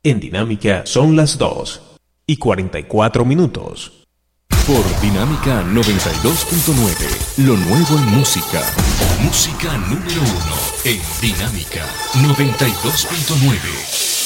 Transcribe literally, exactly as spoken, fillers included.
En Dinámica son las dos y cuarenta y cuatro minutos. Por Dinámica noventa y dos punto nueve, lo nuevo en música. Música número uno en Dinámica noventa y dos punto nueve.